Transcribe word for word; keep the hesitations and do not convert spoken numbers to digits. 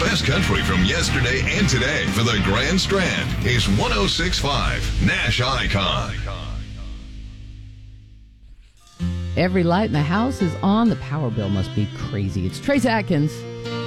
best country from yesterday and today for the Grand Strand is one oh six point five Nash Icon. Every light in the house is on. The power bill must be crazy. It's Trace Atkins.